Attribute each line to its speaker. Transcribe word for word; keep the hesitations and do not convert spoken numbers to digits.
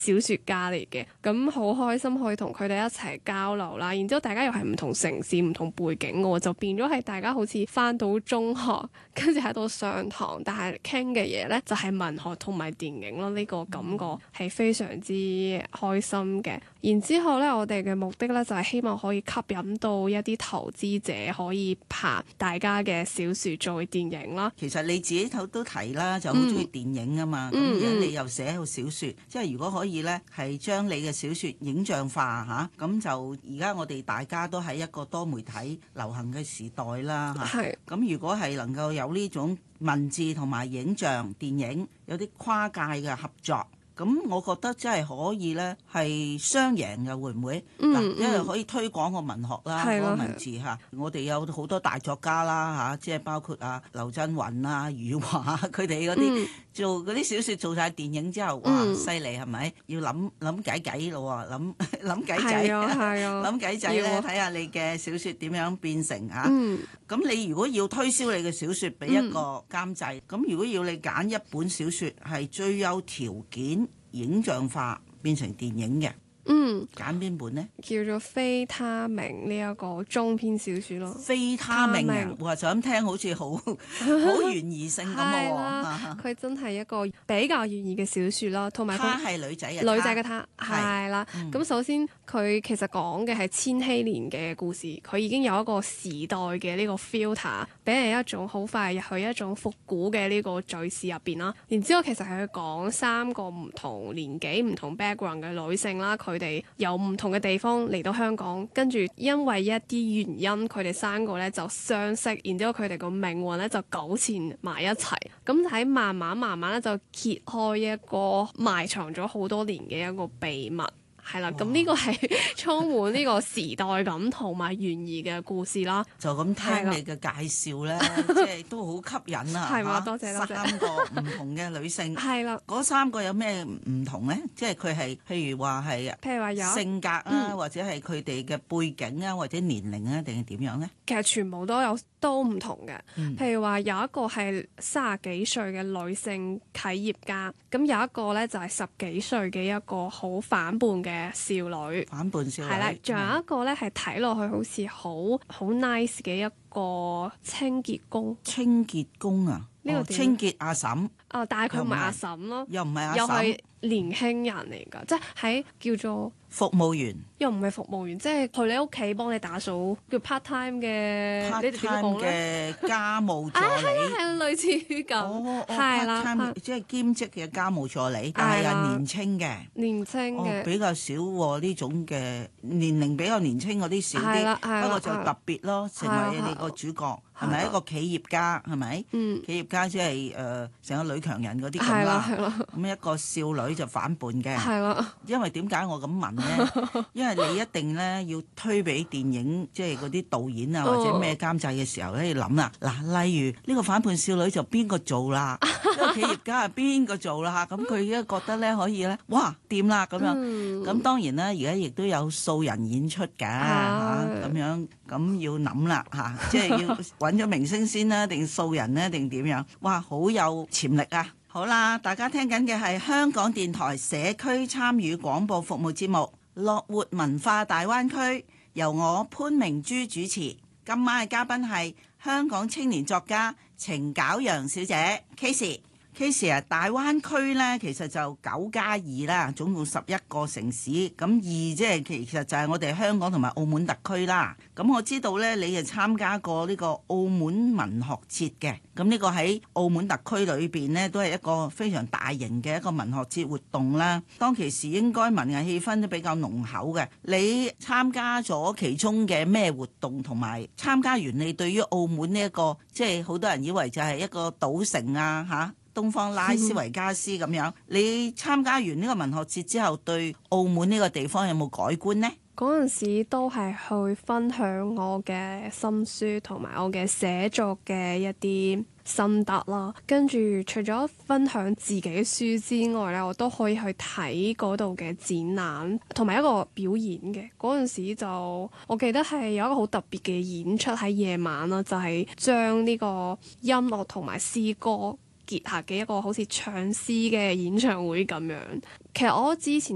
Speaker 1: 小說家嚟嘅，咁好開心可以同佢哋一齊交流啦。然之後大家又係唔同城市、唔同背景嘅喎，就變咗係大家好似返到中學，跟住喺度上堂，但係傾嘅嘢呢就係文學同埋電影咯。呢個感覺係非常之開心嘅。然之後呢，我哋嘅目的呢就係希望可以吸引到一啲投資者，可以拍大家嘅小説做電影啦。
Speaker 2: 其實你自己都提啦，就好中意電影啊嘛。咁而家你又寫好小説，即係如果可以呢，係將你嘅小説影像化嚇，咁就而家我哋大家都喺一個多媒體流行嘅時代啦嚇。係。咁如果係能夠有呢種文字同埋影像電影有啲跨界嘅合作，咁我覺得真係可以呢，係雙贏嘅，會唔會？嗱、嗯，因為可以推廣個文學啦，嗰、嗯、個文字嚇。我哋有好多大作家啦嚇，即係包括啊劉震雲啊、余華佢哋嗰啲做嗰啲小説做晒電影之後，哇，犀利係咪？要諗諗計計咯喎，諗諗計仔，諗計仔咧，睇下你嘅小説點樣變成嚇。咁、嗯、你如果要推銷你嘅小説俾一個監製，咁、嗯、如果要你揀一本小説係最有條件影像化變成電影嘅，嗯，揀邊本呢？
Speaker 1: 叫做非他命呢一個中篇小説咯。
Speaker 2: 非他命啊！哇，就咁聽好似好好懸疑性咁喎。
Speaker 1: 佢真係一個比較懸疑嘅小説啦，同埋
Speaker 2: 他係女仔嘅
Speaker 1: 女仔嘅他係啦。咁、嗯、首先佢其實講嘅係千禧年嘅故事，佢已經有一個時代嘅呢個 filter，俾人一種好快入去一種復古嘅呢個敘事入邊啦。然之後其實係佢講三個唔同年紀、唔同 background 嘅女性啦。佢哋由唔同嘅地方嚟到香港，跟住因為一啲原因，佢哋三個咧就相識，然之後佢哋個命運咧就糾纏埋一齊。咁喺慢慢慢慢咧就揭開一個埋藏咗好多年嘅一個秘密。係啦，咁呢個係充滿呢個時代感同埋懸疑嘅故事啦。
Speaker 2: 就咁聽你嘅介紹咧，即係都好吸引啊！
Speaker 1: 係嘛，多謝多謝。
Speaker 2: 三個唔同嘅女性，
Speaker 1: 係啦，
Speaker 2: 嗰三個有咩唔同咧？即係佢係譬如話係，
Speaker 1: 譬如話有
Speaker 2: 性格啊，嗯、或者係佢哋嘅背景啊，或者年齡啊，定係點樣咧？
Speaker 1: 其實全部都有都唔同嘅。嗯、譬如話有一個係三十幾歲嘅女性企業家，咁有一個咧就係十幾歲嘅一個好反叛嘅少女，
Speaker 2: 反叛少女係啦，
Speaker 1: 仲有一個咧係睇落去好似好好 nice 嘅一個清潔工。
Speaker 2: 清潔工啊？呢、哦、個清潔阿嬸。
Speaker 1: 哦，但係佢唔係阿嬸咯，
Speaker 2: 又唔係阿嬸，
Speaker 1: 又係年輕人嚟㗎，即係喺叫做
Speaker 2: 服務員，
Speaker 1: 又唔係服務員，即係去你屋企幫你打掃，叫 part time 嘅
Speaker 2: part time 嘅家務助理，
Speaker 1: 係係類似於咁，係啦，
Speaker 2: 即係兼職嘅家務助理，但係又年輕嘅，
Speaker 1: 年輕嘅、
Speaker 2: 哦、比較少喎呢種嘅年齡比較年輕嗰啲少啲，不過就特別咯，成為你個主角。係咪一個企業家？係咪？嗯、企業家即係誒成個女強人嗰啲咁啦。咁一個少女就反叛嘅。係啦。因為點解我咁問咧？因為你一定咧要推俾電影，即係嗰啲導演啊或者咩監製嘅時候咧，要諗啦。嗱，例如呢個反叛少女就邊個做啦？呢個企業家係邊個做啦？咁佢而家覺得咧可以咧，哇掂啦咁樣。咁、嗯、當然啦，而家亦都有素人演出㗎嚇，咁樣咁要諗啦嚇，即係要揾咗明星先啦，定素人呢？定點樣？哇，好有潛力啊！好啦，大家聽緊嘅係香港電台社區參與廣播服務節目《樂活文化大灣區》，由我潘明珠主持。今晚嘅嘉賓係香港青年作家程絞陽小姐 Casey。Casey 啊，大灣區咧其實就九加二啦，總共十一個城市。咁二即係其實就係我哋香港同埋澳門特區啦。咁我知道咧，你係參加過呢個澳門文學節嘅。咁呢個喺澳門特區裏邊呢，都係一個非常大型嘅一個文學節活動啦。當其時應該文藝氣氛都比較濃厚嘅。你參加咗其中嘅咩活動，同埋參加完你對於澳門呢、這、一個即係好多人以為就係一個賭城啊嚇？東方拉斯維加斯咁樣，你參加完呢個文學節之後，對澳門呢個地方有冇改觀呢？
Speaker 1: 嗰陣時都係去分享我嘅心書同埋我嘅寫作嘅一啲心得啦。跟住除咗分享自己書之外咧，我都可以去睇嗰度嘅展覽同埋一個表演嘅。嗰陣時就我記得係有一個好特別嘅演出喺夜晚啦，就係將呢個音樂同埋詩歌結合嘅一個好似唱詩嘅演唱會咁樣。其實我之前